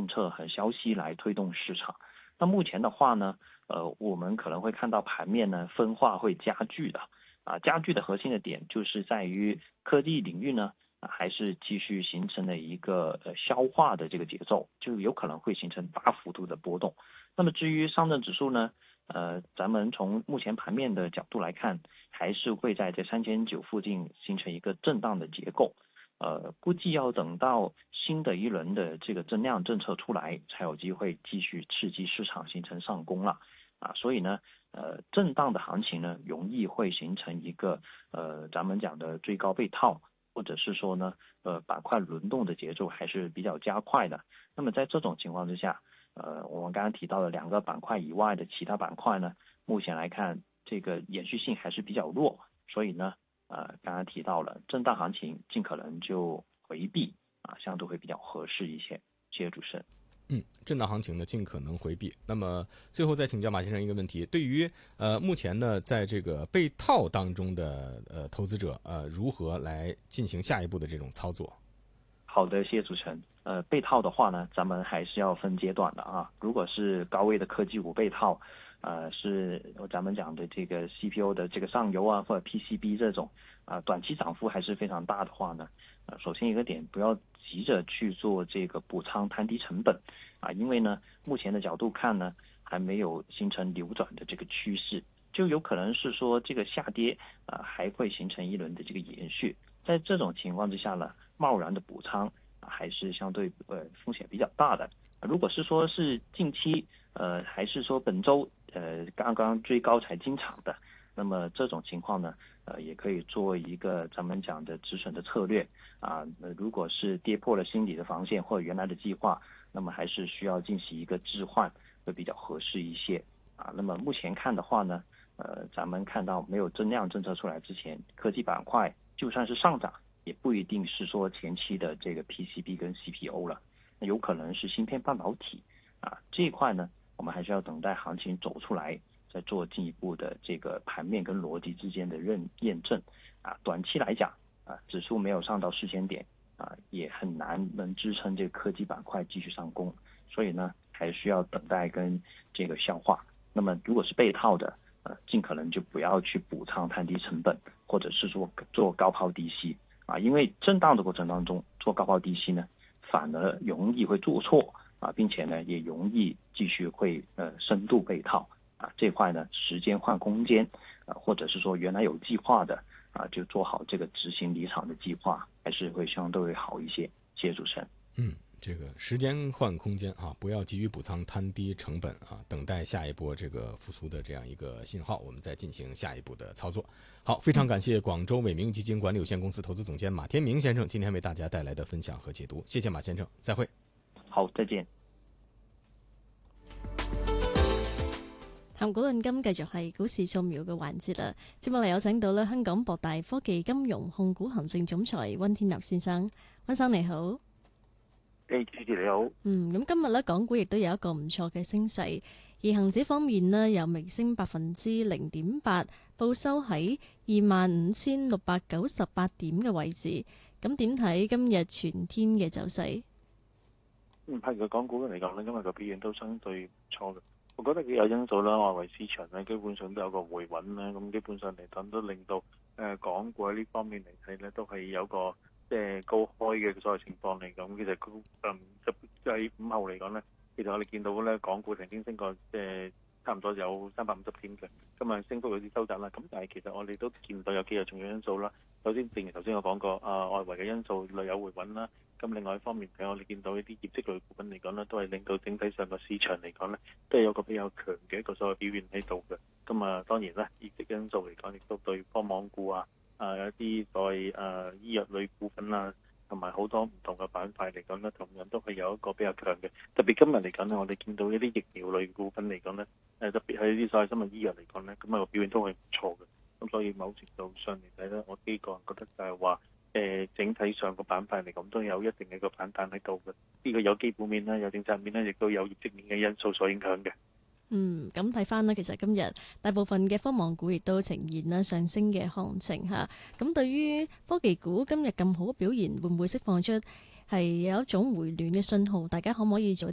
政策和消息来推动市场。那目前的话呢，我们可能会看到盘面呢分化会加剧的，加剧的核心的点就是在于科技领域呢，还是继续形成了一个消化的这个节奏，就有可能会形成大幅度的波动。那么至于上证指数呢，咱们从目前盘面的角度来看，还是会在这3900附近形成一个震荡的结构。估计要等到新的一轮的这个增量政策出来，才有机会继续刺激市场形成上攻了。所以呢，震荡的行情呢，容易会形成一个咱们讲的追高被套，或者是说呢，板块轮动的节奏还是比较加快的。那么在这种情况之下，我们刚刚提到的2个板块以外的其他板块呢，目前来看这个延续性还是比较弱，所以呢，刚刚提到了震荡行情尽可能就回避相对会比较合适一些。谢谢主持人。 震荡行情呢尽可能回避。那么最后再请教马先生一个问题，对于目前呢在这个被套当中的投资者如何来进行下一步的这种操作？ 好的，谢谢主持人。被套的话呢，咱们还是要分阶段的啊。如果是高位的科技股被套，是咱们讲的这个 CPO 的这个上游或者 PCB 这种短期涨幅还是非常大的话呢，首先一个点，不要急着去做这个补仓摊低成本因为呢，目前的角度看呢，还没有形成扭转的这个趋势，就有可能是说这个下跌还会形成一轮的这个延续。在这种情况之下呢，贸然的补仓还是相对风险比较大的。如果是说是近期还是说本周刚刚追高才进场的，那么这种情况呢也可以做一个咱们讲的止损的策略如果是跌破了心理的防线或者原来的计划，那么还是需要进行一个置换会比较合适一些那么目前看的话呢，咱们看到没有增量政策出来之前，科技板块就算是上涨，也不一定是说前期的这个 PCB 跟 CPO 了，有可能是芯片半导体这一块呢，我们还是要等待行情走出来，再做进一步的这个盘面跟逻辑之间的验证短期来讲指数没有上到4000点也很难能支撑这个科技板块继续上攻，所以呢，还需要等待跟这个消化。那么如果是被套的尽可能就不要去补仓摊低成本，或者是说做高抛低吸因为震荡的过程当中做高抛低吸呢，反而容易会做错并且呢也容易继续会深度被套这块呢时间换空间或者是说原来有计划的就做好这个执行离场的计划，还是会相对会好一些。谢谢主持人。 这个时间换空间不要急于补仓摊低成本等待下一波这个复苏的这样一个信号，我们再进行下一步的操作。好，非常感谢广州伟明基金管理有限公司投资总监马天明先生今天为大家带来的分享和解读，谢谢马先生，再会。 好，再見。 談股論金繼續係股市掃描嘅環節啦。接落嚟有請到咧香港博大科技金融控股行政總裁溫天納先生，溫生你好。 主持你好。 咁今日咧港股亦都有一個唔錯嘅升勢，而恒指方面呢，又微升0.8%，報收喺25,698點嘅位置。咁點睇今日全天嘅走勢？ 係嘅，港股嚟講咧，今日嘅表現都相對唔錯嘅。我覺得幾有因素啦，外圍市場咧基本上都有個回穩啦，咁基本上嚟講都令到港股喺呢方面嚟睇咧，都係有個即係高開嘅所謂情況嚟講。其實就喺午後嚟講咧，其實我哋見到咧港股曾經升過差唔多有350點嘅，今日升幅有啲收窄啦。咁但係其實我哋都見到有幾個重要因素啦。首先，正如頭先我講過，外圍嘅因素略有回穩啦。咁另外一方面我哋見到一啲業績類股份嚟講咧，都係令到整體上個市場嚟講咧，都係有個比較強嘅一個所謂表現喺度嘅。咁當然啦，業績因素嚟講，亦都對科網股有一啲所謂醫藥類股份同埋好多唔同嘅板塊嚟講咧，同樣都係有一個比較強嘅。特別今日嚟講咧，我哋見到一啲疫苗類股份嚟講咧，特別係啲所謂生物醫藥嚟講咧，咁個表現都係唔錯嘅。咁所以某程度上嚟睇咧，我個人覺得就係話整體上個板塊嚟講都有一定嘅一個反彈喺度嘅。呢個有基本面啦，有政策面啦，亦都有業績面嘅因素所影響嘅。 咁睇翻啦，其實今日大部分嘅科網股亦都呈現啦上升嘅行情嚇。咁對於科技股今日咁好嘅表現，會唔會釋放出係有一種回暖嘅信號？大家可唔可以做